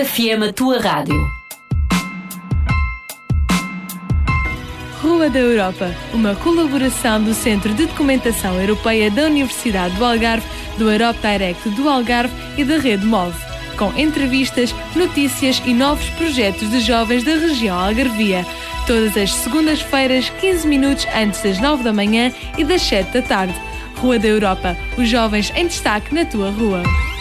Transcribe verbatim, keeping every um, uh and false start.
F M, a tua rádio. Rua da Europa, uma colaboração do Centro de Documentação Europeia da Universidade do Algarve, do Europe Direct do Algarve e da Rede Move, com entrevistas, notícias e novos projetos de jovens da região algarvia, todas as segundas-feiras, quinze minutos antes das nove da manhã e das sete da tarde. Rua da Europa, os jovens em destaque na tua rua.